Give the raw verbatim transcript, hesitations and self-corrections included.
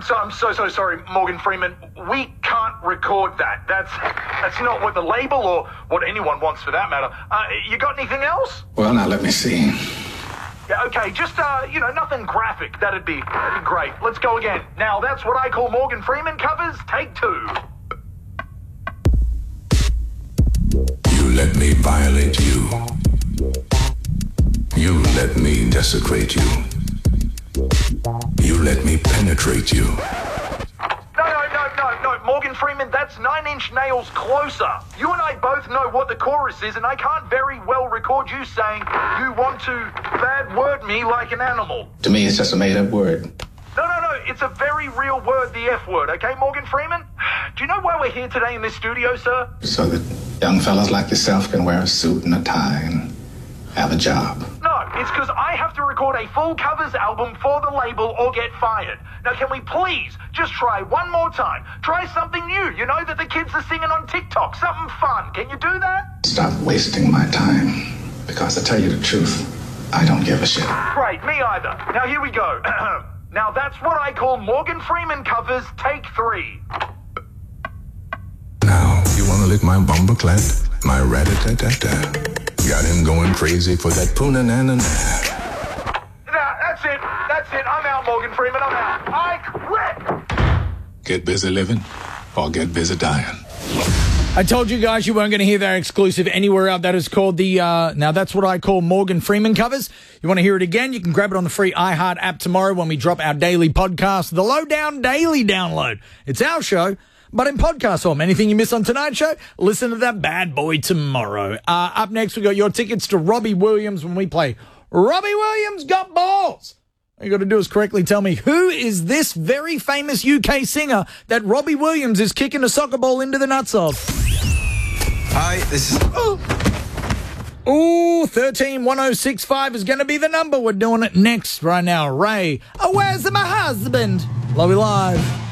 so I'm so, so sorry, Morgan Freeman. We can't record that. That's that's not what the label or what anyone wants for that matter. Uh, you got anything else? Well, now let me see. Yeah, okay, just, uh, you know, nothing graphic. That'd be, that'd be great. Let's go again. Now, that's what I call Morgan Freeman covers. Take two. You let me violate you. You let me desecrate you. You let me penetrate you. No, no, no, no, no, Morgan Freeman, that's Nine Inch Nails Closer. You and I both know what the chorus is, and I can't very well record you saying you want to bad word me like an animal. To me, it's just a made-up word. No, no, no, it's a very real word, the F word, okay, Morgan Freeman? Do you know why we're here today in this studio, sir? So that young fellas like yourself can wear a suit and a tie and have a job. No, it's because I have to record a full covers album for the label or get fired. Now, can we please just try one more time? Try something new, you know, that the kids are singing on TikTok, something fun. Can you do that? Stop wasting my time, because to tell you the truth, I don't give a shit. Great, me either. Now, here we go. Now, that's what I call Morgan Freeman covers, take three. Now, you want to lick my bumperclat, my rat-a-tat-tat-tat. Got him going crazy for that poona-na-na-na. Nah, that's it. That's it. I'm out, Morgan Freeman. I'm out. I quit. Get busy living or get busy dying. I told you guys you weren't going to hear that exclusive anywhere out. That is called the, uh, now that's what I call Morgan Freeman covers. You want to hear it again? You can grab it on the free iHeart app tomorrow when we drop our daily podcast, the Lowdown Daily Download. It's our show, but in podcast form. Anything you miss on tonight's show, listen to that bad boy tomorrow. Uh, up next, we got your tickets to Robbie Williams when we play Robbie Williams Got Balls. All you got to do is correctly tell me, who is this very famous U K singer that Robbie Williams is kicking a soccer ball into the nuts of? Hi, this is... Ooh, thirteen one oh six five is going to be the number. We're doing it next right now. Ray, oh, where's my husband? Love you live.